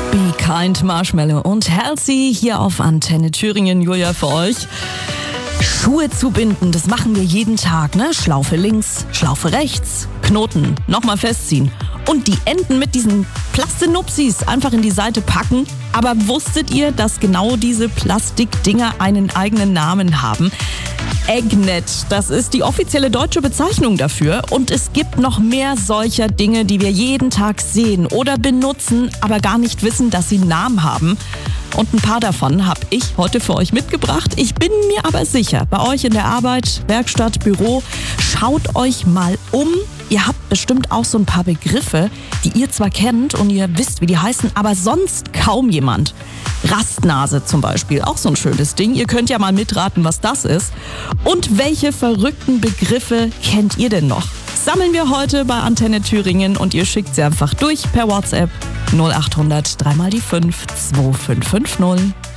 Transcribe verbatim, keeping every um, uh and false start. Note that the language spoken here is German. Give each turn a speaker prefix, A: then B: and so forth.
A: Be Kind, Marshmallow und Halsey hier auf Antenne Thüringen. Julia für euch. Schuhe zubinden, das machen wir jeden Tag, ne? Schlaufe links, Schlaufe rechts, Knoten, nochmal festziehen. Und die Enden mit diesen Plastinupsis einfach in die Seite packen. Aber wusstet ihr, dass genau diese Plastikdinger einen eigenen Namen haben? Eggnet, das ist die offizielle deutsche Bezeichnung dafür. Und es gibt noch mehr solcher Dinge, die wir jeden Tag sehen oder benutzen, aber gar nicht wissen, dass sie einen Namen haben. Und ein paar davon habe ich heute für euch mitgebracht. Ich bin mir aber sicher, bei euch in der Arbeit, Werkstatt, Büro, schaut euch mal um. Ihr habt bestimmt auch so ein paar Begriffe, die ihr zwar kennt und ihr wisst, wie die heißen, aber sonst kaum jemand. Rastnase zum Beispiel, auch so ein schönes Ding. Ihr könnt ja mal mitraten, was das ist. Und welche verrückten Begriffe kennt ihr denn noch? Sammeln wir heute bei Antenne Thüringen und ihr schickt sie einfach durch per WhatsApp null acht hundert drei mal die fünf zwei fünf fünf null.